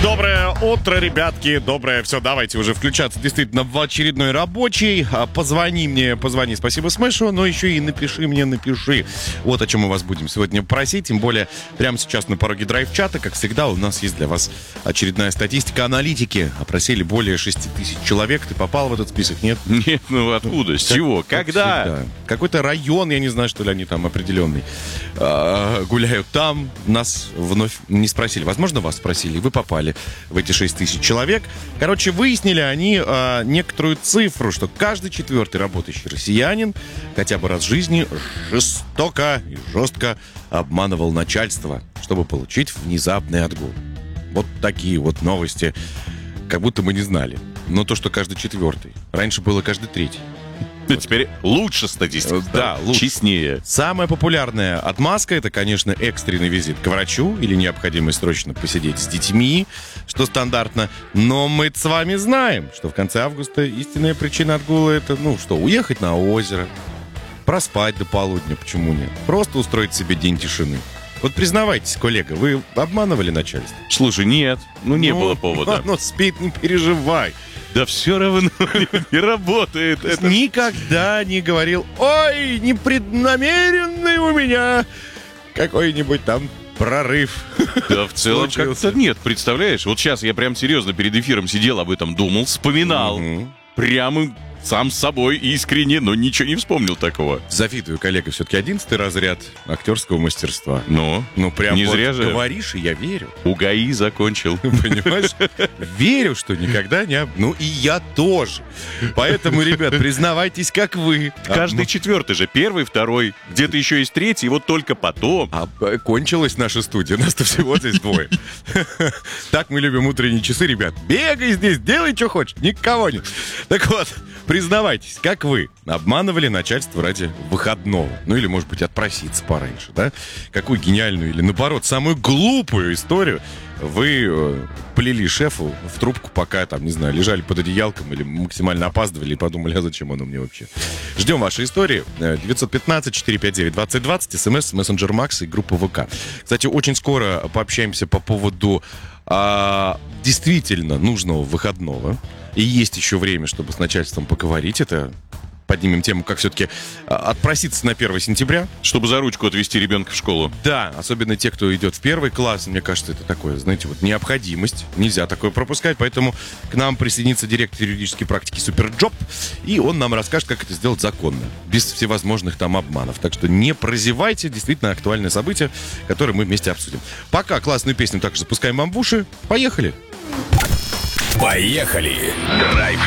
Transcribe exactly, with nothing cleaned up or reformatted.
Доброе утро, ребятки, доброе. Все, давайте уже включаться действительно в очередной рабочий. Позвони мне, позвони, спасибо Смешу, но еще и напиши мне, напиши. Вот о чем мы вас будем сегодня просить. Тем более, прямо сейчас на пороге драйв-чата, как всегда, у нас есть для вас очередная статистика. Аналитики опросили более шести тысяч человек. Ты попал в этот список, нет? Нет, ну откуда, с чего, когда? Всегда. Какой-то район, я не знаю, что ли они там определенный, а, гуляют там. Нас вновь не спросили. Возможно, вас спросили, и вы попали в эти шесть тысяч человек. Короче, выяснили они а, некоторую цифру, что каждый четвертый работающий россиянин хотя бы раз в жизни жестоко и жестко обманывал начальство, чтобы получить внезапный отгул. Вот такие вот новости, как будто мы не знали. Но то, что каждый четвертый. Раньше было каждый третий. Ну, теперь лучше статистика. Да, лучше. Честнее. Самая популярная отмазка — это, конечно, экстренный визит к врачу или необходимость срочно посидеть с детьми, что стандартно. Но мы с вами знаем, что в конце августа истинная причина отгула — это, ну что, уехать на озеро, проспать до полудня, почему нет? Просто устроить себе день тишины. Вот признавайтесь, коллега, вы обманывали начальство? Слушай, нет, ну не ну, было повода. Оно спит, не переживай. Да все равно не работает. Это... Никогда не говорил: ой, непреднамеренный у меня какой-нибудь там прорыв. Да в целом Случился. как-то нет, представляешь? Вот сейчас я прям серьезно перед эфиром сидел, об этом думал, вспоминал. Угу. Прямо сам с собой искренне, но ничего не вспомнил такого. Завидую, коллега, все-таки одиннадцатый разряд актерского мастерства. Ну, Ну, прям не вот зря же. говоришь, и я верю. УГАИ закончил. Понимаешь? Верю, что никогда не... об- Ну, и я тоже. Поэтому, ребят, признавайтесь, как вы. Каждый четвертый же, первый, второй, где-то еще есть третий, и вот только потом. А а, кончилась наша студия. Нас-то всего здесь двое. Так мы любим утренние часы, ребят. Бегай здесь, делай, что хочешь. Никого нет. Так вот, признавайтесь, как вы обманывали начальство ради выходного. Ну или, может быть, отпроситься пораньше, да? Какую гениальную или, наоборот, самую глупую историю вы э, плели шефу в трубку, пока, там, не знаю, лежали под одеялком или максимально опаздывали и подумали, а зачем оно мне вообще? Ждем ваши истории. девятьсот пятнадцать четыреста пятьдесят девять двадцать двадцать, смс, мессенджер Макс и группа ВК. Кстати, очень скоро пообщаемся по поводу а, действительно нужного выходного. И есть еще время, чтобы с начальством поговорить. Это поднимем тему, как все-таки отпроситься на первое сентября. Чтобы за ручку отвезти ребенка в школу. Да, особенно те, кто идет в первый класс. Мне кажется, это такое, знаете, вот необходимость. Нельзя такое пропускать. Поэтому к нам присоединится директор юридической практики Суперджоп. И он нам расскажет, как это сделать законно. Без всевозможных там обманов. Так что не прозевайте. Действительно актуальное событие, которое мы вместе обсудим. Пока классную песню также запускаем вам в уши. Поехали! Поехали! Драйв